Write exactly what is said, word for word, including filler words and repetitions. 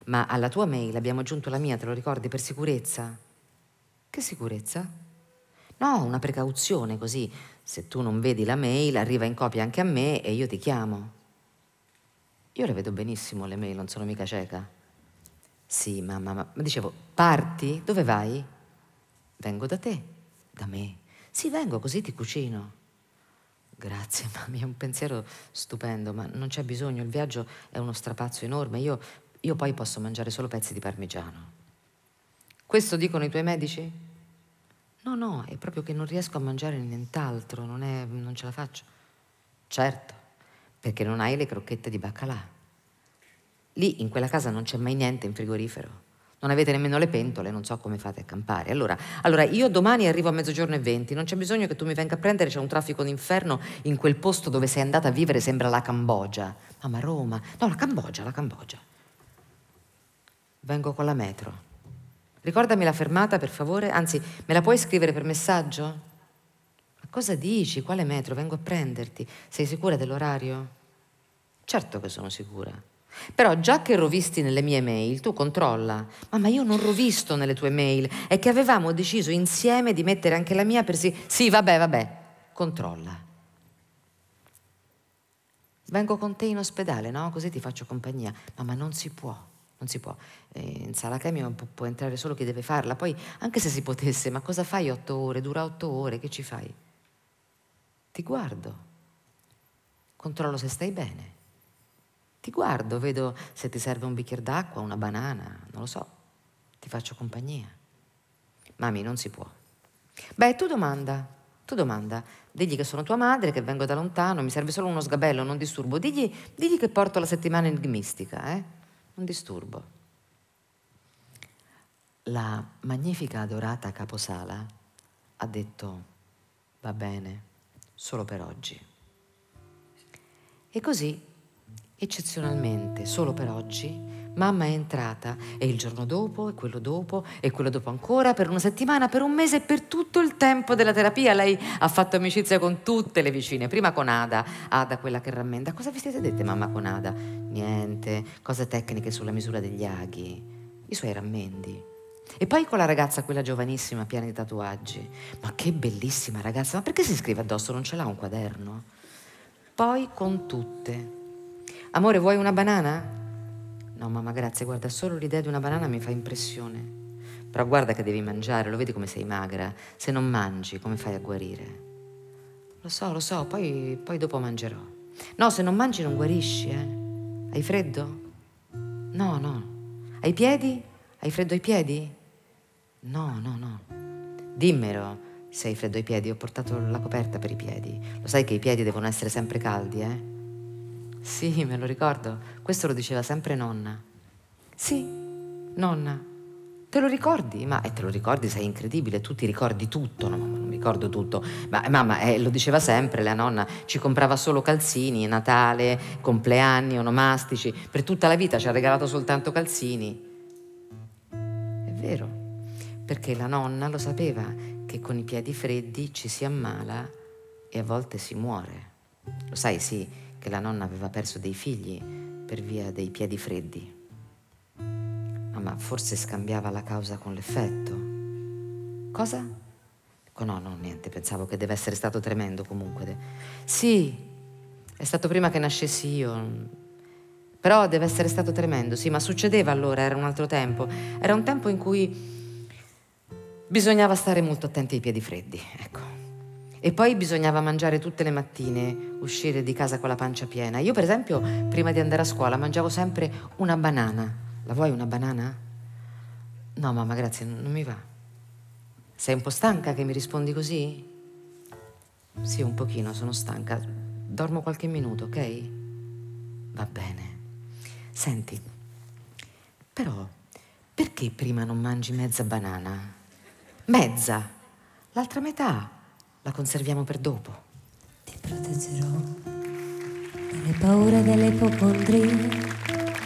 Ma alla tua mail abbiamo aggiunto la mia, te lo ricordi, per sicurezza? Che sicurezza? No, una precauzione, così se tu non vedi la mail arriva in copia anche a me e io ti chiamo. Io le vedo benissimo le mail, non sono mica cieca. Sì, mamma, ma, ma dicevo, parti? Dove vai? Vengo da te. Da me? Sì, vengo, così ti cucino. Grazie, mamma, è un pensiero stupendo, ma non c'è bisogno, il viaggio è uno strapazzo enorme, io, io poi posso mangiare solo pezzi di parmigiano. Questo dicono i tuoi medici? No, no, è proprio che non riesco a mangiare nient'altro, non è, non ce la faccio. Certo, perché non hai le crocchette di baccalà. Lì, in quella casa, non c'è mai niente in frigorifero. Non avete nemmeno le pentole, non so come fate a campare. Allora, allora, io domani arrivo a mezzogiorno e venti, non c'è bisogno che tu mi venga a prendere, c'è un traffico d'inferno in quel posto dove sei andata a vivere, sembra la Cambogia. No, ma Roma, no, la Cambogia, la Cambogia. Vengo con la metro. Ricordami la fermata, per favore, anzi, me la puoi scrivere per messaggio? Ma cosa dici? Quale metro? Vengo a prenderti. Sei sicura dell'orario? Certo che sono sicura. Però già che rovisti nelle mie mail, tu controlla. Mamma, io non rovisto nelle tue mail. È che avevamo deciso insieme di mettere anche la mia per sì. Sì, vabbè, vabbè. Controlla. Vengo con te in ospedale, no? Così ti faccio compagnia. Mamma, non si può. Non si può. Eh, in sala chemica può, può entrare solo chi deve farla. Poi, anche se si potesse, ma cosa fai otto ore? Dura otto ore, che ci fai? Ti guardo. Controllo se stai bene. Ti guardo, vedo se ti serve un bicchiere d'acqua, una banana, non lo so. Ti faccio compagnia. Mami, non si può. Beh, tu domanda, tu domanda. Digli che sono tua madre, che vengo da lontano, mi serve solo uno sgabello, non disturbo. Digli, digli che porto la settimana enigmistica, eh? Non disturbo. La magnifica adorata caposala ha detto, va bene, solo per oggi. E così, eccezionalmente, solo per oggi, mamma è entrata e il giorno dopo e quello dopo e quello dopo ancora, per una settimana, per un mese e per tutto il tempo della terapia lei ha fatto amicizia con tutte le vicine, prima con Ada, Ada quella che rammenda. Cosa vi siete dette mamma con Ada? Niente, cose tecniche sulla misura degli aghi, i suoi rammendi. E poi con la ragazza, quella giovanissima, piena di tatuaggi. Ma che bellissima ragazza, ma perché si scrive addosso? Non ce l'ha un quaderno? Poi con tutte. Amore, vuoi una banana? No, mamma, grazie, guarda, solo l'idea di una banana mi fa impressione. Però guarda che devi mangiare, lo vedi come sei magra? Se non mangi, come fai a guarire? Lo so, lo so, poi, poi dopo mangerò. No, se non mangi non guarisci, eh? Hai freddo? No, no. Hai piedi? Hai freddo ai piedi? No, no, no. Dimmelo se hai freddo ai piedi, ho portato la coperta per i piedi. Lo sai che i piedi devono essere sempre caldi, eh? Sì, me lo ricordo. Questo lo diceva sempre nonna. Sì, nonna. Te lo ricordi? Ma eh, te lo ricordi, sei incredibile, tu ti ricordi tutto. No, mamma, non mi ricordo tutto. Ma mamma, eh, lo diceva sempre la nonna, ci comprava solo calzini, Natale, compleanni, onomastici. Per tutta la vita ci ha regalato soltanto calzini. È vero, perché la nonna lo sapeva che con i piedi freddi ci si ammala e a volte si muore. Lo sai, sì, che la nonna aveva perso dei figli per via dei piedi freddi. Ma forse scambiava la causa con l'effetto. Cosa? No, no, niente, pensavo che deve essere stato tremendo comunque. Sì, è stato prima che nascessi io. Però deve essere stato tremendo, sì, ma succedeva allora, era un altro tempo. Era un tempo in cui bisognava stare molto attenti ai piedi freddi, ecco. E poi bisognava mangiare tutte le mattine, uscire di casa con la pancia piena. Io, per esempio, prima di andare a scuola mangiavo sempre una banana. La vuoi una banana? No, mamma, grazie, non mi va. Sei un po' stanca che mi rispondi così? Sì, un pochino, sono stanca. Dormo qualche minuto, ok? Va bene. Senti, però, perché prima non mangi mezza banana? Mezza! L'altra metà la conserviamo per dopo. Ti proteggerò dalle paure delle ipocondrie.